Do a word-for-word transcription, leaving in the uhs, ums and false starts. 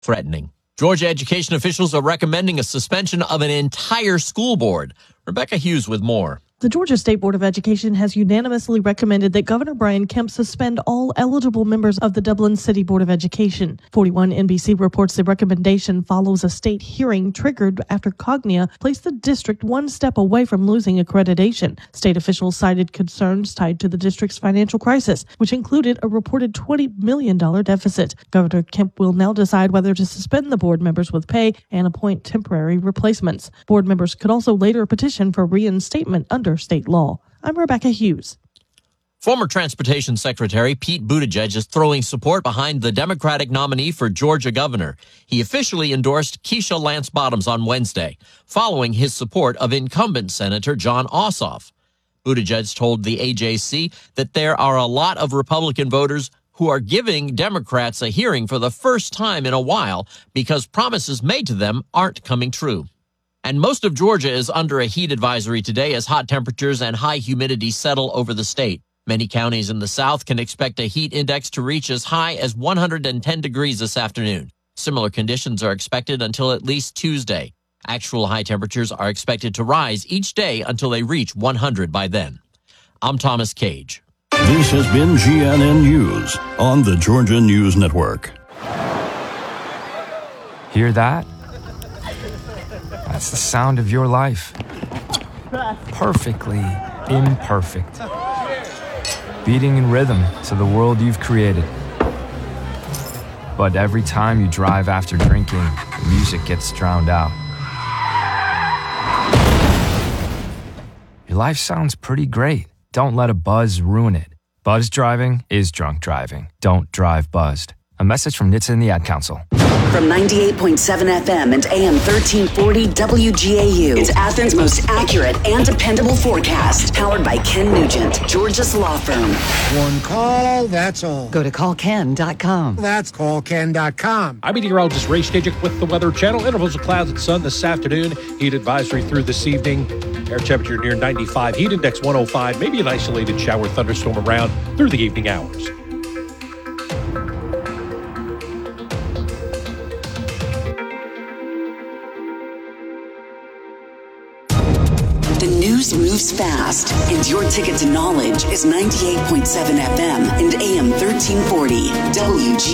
threatening. Georgia education officials are recommending a suspension of an entire school board. Rebecca Hughes with more. The Georgia State Board of Education has unanimously recommended that Governor Brian Kemp suspend all eligible members of the Dublin City Board of Education. forty-one N B C reports the recommendation follows a state hearing triggered after Cognia placed the district one step away from losing accreditation. State officials cited concerns tied to the district's financial crisis, which included a reported twenty million dollars deficit. Governor Kemp will now decide whether to suspend the board members with pay and appoint temporary replacements. Board members could also later petition for reinstatement under state law. I'm Rebecca Hughes. Former Transportation Secretary Pete Buttigieg is throwing support behind the Democratic nominee for Georgia governor. He officially endorsed Keisha Lance Bottoms on Wednesday, following his support of incumbent Senator Jon Ossoff. Buttigieg told the A J C that there are a lot of Republican voters who are giving Democrats a hearing for the first time in a while because promises made to them aren't coming true. And most of Georgia is under a heat advisory today as hot temperatures and high humidity settle over the state. Many counties in the south can expect a heat index to reach as high as one hundred ten degrees this afternoon. Similar conditions are expected until at least Tuesday. Actual high temperatures are expected to rise each day until they reach one hundred by then. I'm Thomas Cage. This has been G N N News on the Georgia News Network. Hear that? That's the sound of your life. Perfectly imperfect. Beating in rhythm to the world you've created. But every time you drive after drinking, the music gets drowned out. Your life sounds pretty great. Don't let a buzz ruin it. Buzz driving is drunk driving. Don't drive buzzed. A message from N H T S A and the Ad Council. From ninety-eight point seven F M and A M thirteen forty W G A U, it's Athens' most accurate and dependable forecast. Powered by Ken Nugent, Georgia's law firm. One call, that's all. Go to call ken dot com. That's call ken dot com. I'm meteorologist Ray Stajic with the Weather Channel. Intervals of clouds and sun this afternoon. Heat advisory through this evening. Air temperature near ninety-five. Heat index one oh five. Maybe an isolated shower thunderstorm around through the evening hours. The news moves fast, and your ticket to knowledge is ninety-eight point seven F M and A M thirteen forty W G A U.